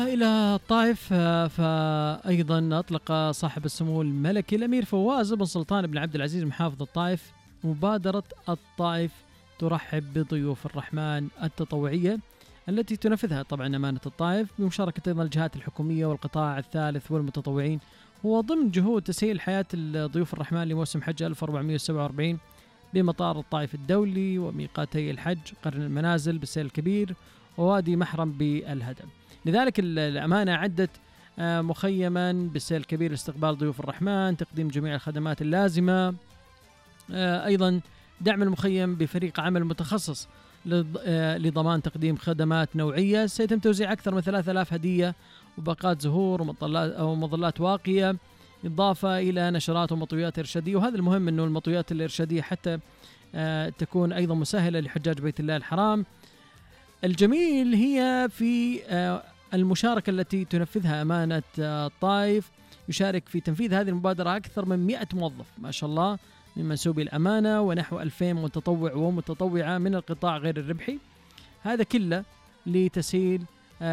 إلى الطائف. فأيضا أطلق صاحب السمو الملكي الأمير فواز بن سلطان بن عبد العزيز محافظ الطائف مبادرة الطائف ترحب بضيوف الرحمن التطوعية التي تنفذها طبعا أمانة الطائف بمشاركة أيضا الجهات الحكومية والقطاع الثالث والمتطوعين، هو ضمن جهود تسهيل حياة ضيوف الرحمن لموسم حج 1447 بمطار الطائف الدولي وميقاتي الحج قرن المنازل بالسيل الكبير ووادي محرم بالهدم. لذلك الأمانة عدت مخيما بالسيل الكبير لاستقبال ضيوف الرحمن، تقديم جميع الخدمات اللازمة، أيضا دعم المخيم بفريق عمل متخصص لضمان تقديم خدمات نوعية. سيتم توزيع أكثر من 3000 هدية وباقات زهور ومظلات واقية، إضافة إلى نشرات ومطويات إرشادية. وهذا المهم أنه المطويات الإرشادية حتى تكون أيضا مسهلة لحجاج بيت الله الحرام. الجميل هي في المشاركة التي تنفذها أمانة الطائف. يشارك في تنفيذ هذه المبادرة أكثر من 100 موظف ما شاء الله من منسوبي الأمانة ونحو 2000 متطوع ومتطوعة من القطاع غير الربحي، هذا كله لتسهيل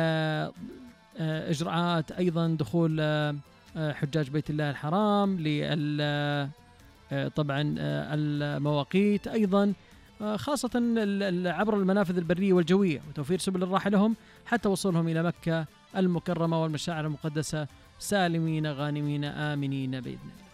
إجراءات أيضا دخول حجاج بيت الله الحرام طبعا المواقيت، أيضا خاصة عبر المنافذ البرية والجوية وتوفير سبل الراحة لهم حتى وصولهم إلى مكة المكرمة والمشاعر المقدسة سالمين غانمين آمنين بإذن الله.